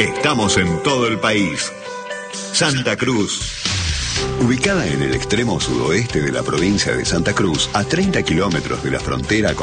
Estamos en todo el país. Santa Cruz. Ubicada en el extremo sudoeste de la provincia de Santa Cruz, a 30 kilómetros de la frontera con